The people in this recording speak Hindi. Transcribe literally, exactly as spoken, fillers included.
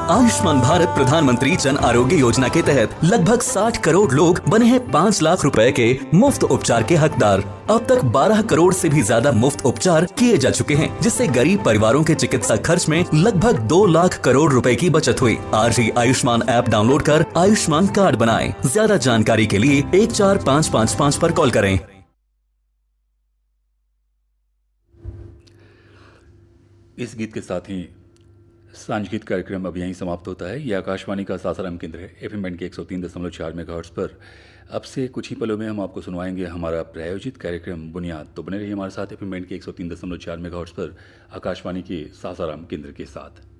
आयुष्मान भारत प्रधानमंत्री जन आरोग्य योजना के तहत लगभग साठ करोड़ लोग बने हैं पाँच लाख रुपए के मुफ्त उपचार के हकदार। अब तक बारह करोड़ से भी ज्यादा मुफ्त उपचार किए जा चुके हैं, जिससे गरीब परिवारों के चिकित्सा खर्च में लगभग दो लाख करोड़ रुपए की बचत हुई। आज ही आयुष्मान ऐप डाउनलोड कर आयुष्मान कार्ड बनाएं। ज्यादा जानकारी के लिए एक चार पाँच पाँच पाँच पर कॉल करें। इस गीत के साथ ही सांझ गीत कार्यक्रम अब यहीं समाप्त होता है। यह आकाशवाणी का सासाराम केंद्र है। एफएम बैंड के एक सौ तीन दशमलव चार मेगाहर्ट्ज़ पर अब से कुछ ही पलों में हम आपको सुनवाएंगे हमारा प्रायोजित कार्यक्रम बुनियाद। तो बने रहिए हमारे साथ एफएम बैंड के एक सौ तीन दशमलव चार मेगाहर्ट्ज़ पर आकाशवाणी के सासाराम केंद्र के साथ।